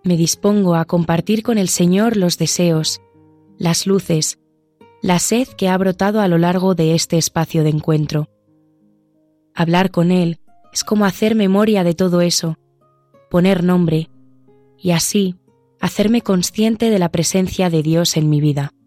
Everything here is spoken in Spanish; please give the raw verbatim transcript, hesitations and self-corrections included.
Me dispongo a compartir con el Señor los deseos, las luces, la sed que ha brotado a lo largo de este espacio de encuentro. Hablar con Él es como hacer memoria de todo eso, poner nombre y así hacerme consciente de la presencia de Dios en mi vida.